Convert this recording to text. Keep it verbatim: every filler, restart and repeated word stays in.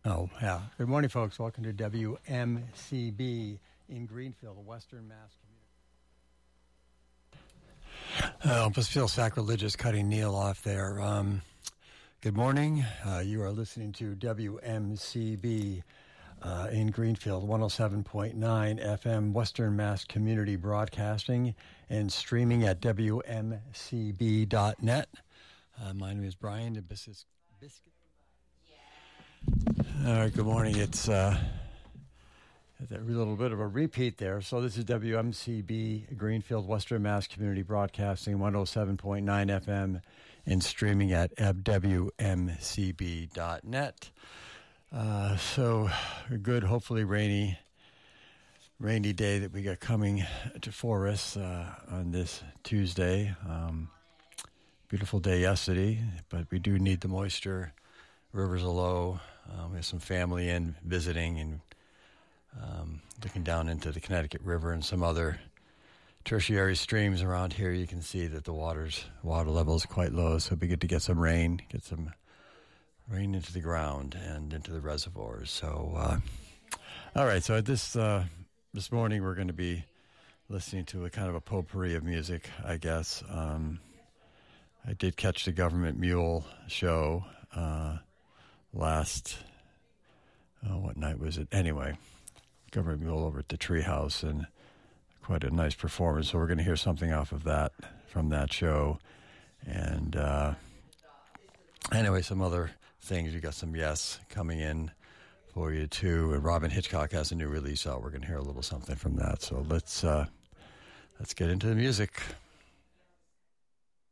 Oh, yeah. Good morning, folks. Welcome to W M C B in Greenfield, Western Mass Community. I almost feel sacrilegious cutting Neil off there. Um, good morning. Uh, you are listening to W M C B uh, in Greenfield, one oh seven point nine F M, Western Mass Community Broadcasting, and streaming at W M C B dot net. Uh, my name is Brian, the Biscuit. Biscuit. All right, good morning. It's uh, a little bit of a repeat there. So this is W M C B, Greenfield, Western Mass Community Broadcasting, one oh seven point nine F M, and streaming at W M C B dot net. Uh, so a good, hopefully rainy, rainy day that we got coming to for us uh, on this Tuesday. Um, beautiful day yesterday, but we do need the moisture. Rivers are low. Um, we have some family in visiting and um, looking down into the Connecticut River and some other tertiary streams around here. You can see that the water's water level is quite low, so it'd be good to get some rain, get some rain into the ground and into the reservoirs. So, uh, all right. So this uh, this morning we're going to be listening to a kind of a potpourri of music, I guess. Um, I did catch the Government Mule show. Uh, Last, oh, what night was it? Anyway, Government Mule over at the Treehouse, and quite a nice performance. So we're going to hear something off of that, from that show. And uh, anyway, some other things. We got some Yes coming in for you, too. And Robin Hitchcock has a new release out. We're going to hear a little something from that. So let's, uh, let's get into the music.